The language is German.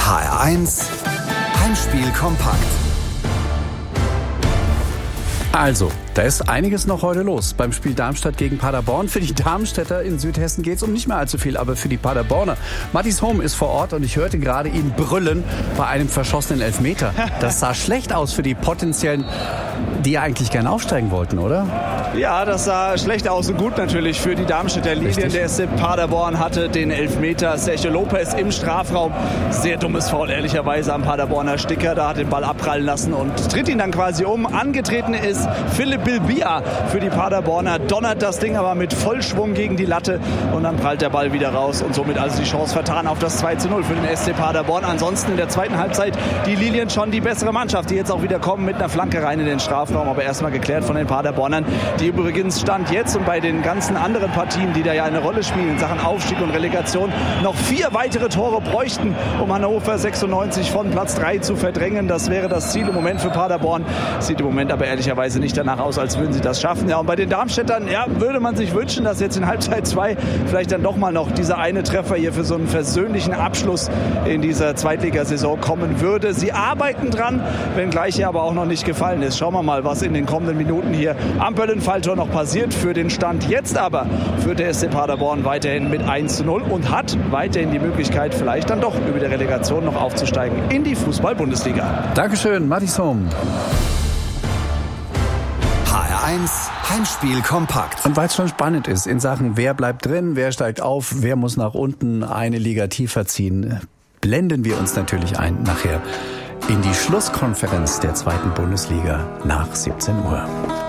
HR1 Heimspiel kompakt. Also, da ist einiges noch heute los beim Spiel Darmstadt gegen Paderborn. Für die Darmstädter in Südhessen geht es um nicht mehr allzu viel, aber für die Paderborner. Mattis Home ist vor Ort und ich hörte gerade ihn brüllen bei einem verschossenen Elfmeter. Das sah schlecht aus für die potenziellen, die ja eigentlich gerne aufsteigen wollten, oder? Ja, das sah schlecht aus und gut natürlich für die Darmstädter Linien. Der SC Paderborn hatte den Elfmeter. Sergio Lopez im Strafraum. Sehr dummes Foul, ehrlicherweise, am Paderborner Sticker. Da hat den Ball abprallen lassen und tritt ihn dann quasi um. Angetreten ist Philipp Bilbia für die Paderborner. Donnert das Ding aber mit Vollschwung gegen die Latte und dann prallt der Ball wieder raus und somit also die Chance vertan auf das 2:0 für den SC Paderborn. Ansonsten in der zweiten Halbzeit die Lilien schon die bessere Mannschaft, die jetzt auch wieder kommen mit einer Flanke rein in den Strafraum, aber erstmal geklärt von den Paderbornern, die übrigens Stand jetzt und bei den ganzen anderen Partien, die da ja eine Rolle spielen in Sachen Aufstieg und Relegation, noch 4 weitere Tore bräuchten, um Hannover 96 von Platz 3 zu verdrängen. Das wäre das Ziel im Moment für Paderborn. Sieht im Moment aber ehrlicherweise nicht danach aus, als würden sie das schaffen. Ja, und bei den Darmstädtern, ja, würde man sich wünschen, dass jetzt in Halbzeit 2 vielleicht dann doch mal noch dieser eine Treffer hier für so einen versöhnlichen Abschluss in dieser Zweitligasaison kommen würde. Sie arbeiten dran, wenngleich er aber auch noch nicht gefallen ist. Schauen wir mal, was in den kommenden Minuten hier am Böllenfalltor noch passiert. Für den Stand jetzt aber führt der SC Paderborn weiterhin mit 1:0 und hat weiterhin die Möglichkeit, vielleicht dann doch über die Relegation noch aufzusteigen in die Fußball-Bundesliga. Dankeschön, Mattis Home. HR1 Heimspiel kompakt. Und weil es schon spannend ist in Sachen, wer bleibt drin, wer steigt auf, wer muss nach unten eine Liga tiefer ziehen, blenden wir uns natürlich ein nachher in die Schlusskonferenz der zweiten Bundesliga nach 17 Uhr.